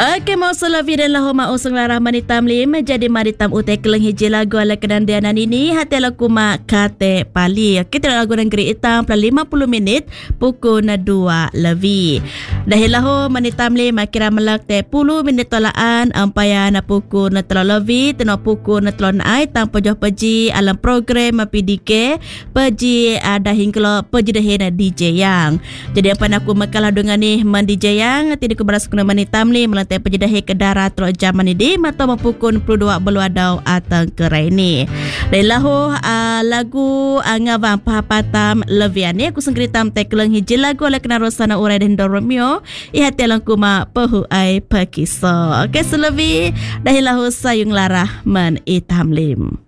Okey, mau selavi dan lahu mau senglarah manitam lim jadi maritam utai keleng hiji lagu ala kedandianan ini hati lagu mak kate pali. Kita lagu negeri hitam pula 50 minit pukul 2 lebih. Dahil lahu manitam lim kira melak te 10 minit tolaan ampaya na pukul na telo lebih teno pukul na telo ai tanpa joh peji alam program PDK peji ada hingklo peji dahena DJ yang. Jadi apa nak aku makalah dengan ni man DJ yang tidak keberas kuna manitam lim lantai penjedahi ke darat teruk zaman ini atau mempukul 22 beluadau atau kerai ni. Dan lahu lagu ngawang pahapatam levian ni aku sengkritam tekeleng hiji lagu oleh kena rosana urai dan Romeo ihati langku ma pehu ai pekiso. Okey selebi dah lahu sayung larah men itam lim.